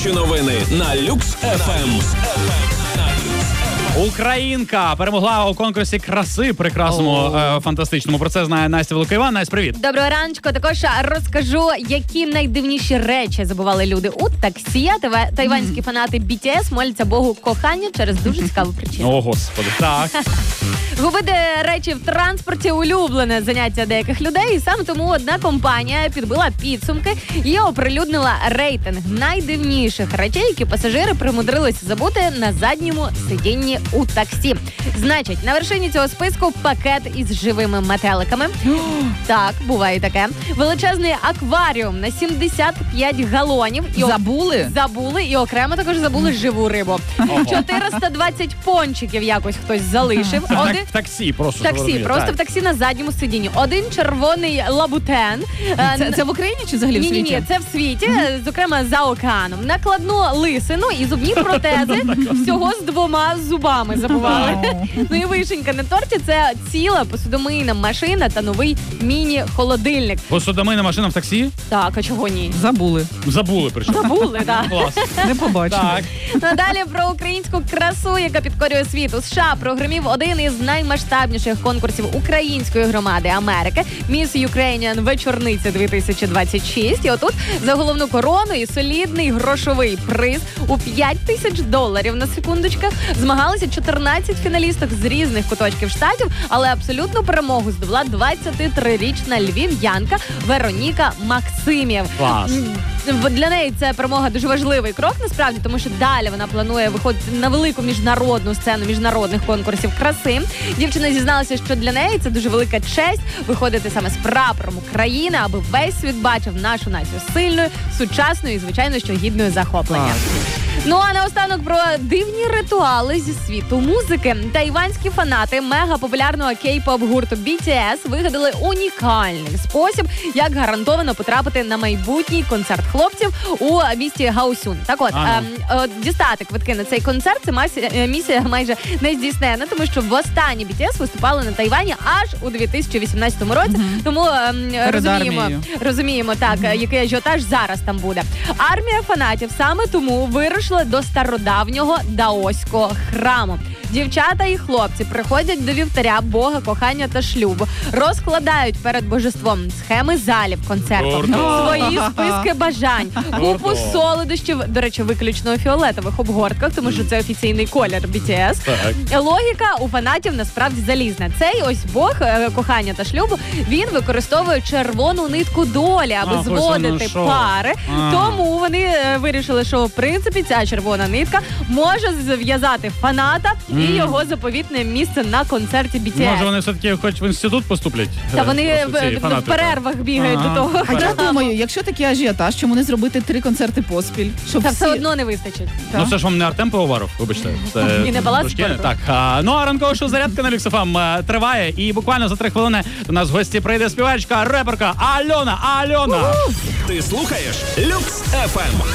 Найкращі новини на Люкс ФМ. Українка перемогла у конкурсі краси прекрасному, фантастичному. Про це знає Настя Великоїван. Настя, привіт. Доброго раночку. Також розкажу, які найдивніші речі забували люди у таксі. Тайванські фанати BTS моляться Богу кохання через дуже цікаву причину. О, Господи. Так. Губити речі в транспорті – улюблене заняття деяких людей. І саме тому одна компанія підбила підсумки і оприлюднила рейтинг найдивніших речей, які пасажири примудрилися забути на задньому сидінні у таксі. Значить, на вершині цього списку пакет із живими метеликами. Так, буває таке. Величезний акваріум на 75 галонів. Забули і окремо також забули живу рибу. 420 пончиків якось хтось залишив. В таксі просто. В таксі на задньому сидінні. Один червоний лабутен. Це в Україні чи взагалі в світі? Ні, це в світі, зокрема за океаном. Накладну лисину і зубні протези всього з 2 зубами забували. Ну і вишенька на торті – це ціла посудомийна машина та новий міні-холодильник. Посудомийна машина в таксі? Так, а чого ні? Забули причому. Забули, так. Клас. Не побачили. Так. Надалі про українську красу, яка підкорює світ. У США прогремів один із наймасштабніших конкурсів української громади Америки – Miss Ukrainian Вечорниця 2026. І отут за головну корону і солідний грошовий приз у $5000 на секундочках змагалися 14 фіналісток з різних куточків штатів, але абсолютну перемогу здобула 23-річна львів'янка Вероніка Максимів. Клас. Для неї це перемога дуже важливий крок, насправді, тому що далі вона планує виходити на велику міжнародну сцену міжнародних конкурсів краси. Дівчина зізналася, що для неї це дуже велика честь виходити саме з прапором України, аби весь світ бачив нашу націю сильною, сучасною і, звичайно, що гідною захоплення. Ну а наостанок про дивні ритуали зі світу музики. Тайванські фанати мега-популярного кей-поп гурту BTS вигадали унікальний спосіб, як гарантовано потрапити на майбутній концерт хлопців у місті Гаосюн. Так от, дістати квитки на цей концерт – це місія майже не здійснена, тому що востаннє BTS виступали на Тайвані аж у 2018 році. Тому розуміємо, так, який ажіотаж зараз там буде. Армія фанатів саме тому вирушила до стародавнього даоського храму. Дівчата і хлопці приходять до вівтаря Бога, кохання та шлюбу, розкладають перед божеством схеми залів концерту, свої списки бажань, купу солодощів, до речі, виключно у фіолетових обгортках, тому що це офіційний колір BTS. Логіка у фанатів насправді залізна. Цей ось Бог, кохання та шлюбу, він використовує червону нитку долі, аби зводити пари. Тому вони вирішили, що в принципі ця червона нитка може зв'язати фаната і його заповітне місце на концерті BTS. Може вони все-таки хоч в інститут поступлять? Та вони в перервах бігають до того. А я думаю, якщо такий ажіотаж, чому не зробити 3 концерти поспіль? Та все одно не вистачить. Ну це ж вам не Артем Пивоваров, вибачте. І не Палац спорту. Так, ну а ранкова шоу «Зарядка» на Люкс ФМ триває. І буквально за 3 хвилини до нас в гості прийде співачка, реперка Альона. Ти слухаєш Люкс ФМ.